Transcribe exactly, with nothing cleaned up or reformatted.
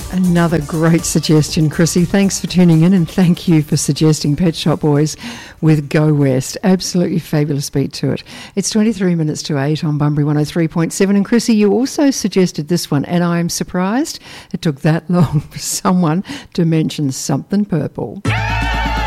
Another great suggestion, Chrissy. Thanks for tuning in, and thank you for suggesting Pet Shop Boys with Go West. Absolutely fabulous beat to it. It's twenty-three minutes to eight on Bunbury one oh three point seven. And Chrissy, you also suggested this one, and I'm surprised it took that long for someone to mention Something Purple.